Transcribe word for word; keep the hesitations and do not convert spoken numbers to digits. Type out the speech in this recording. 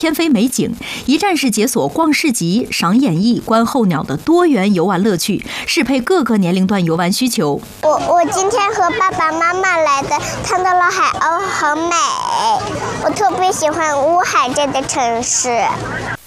天飞美景，一站式解锁逛市集、赏演艺、观候鸟的多元游玩乐趣，适配各个年龄段游玩需求。 我我今天和爸爸妈妈来的，看到了海鸥，很美。我特别喜欢乌海这个城市。